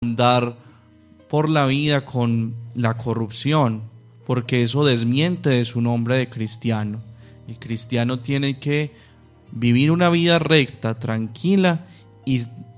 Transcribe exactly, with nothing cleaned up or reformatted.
andar por la vida con la corrupción, porque eso desmiente de su nombre de cristiano. El cristiano tiene que vivir una vida recta, tranquila y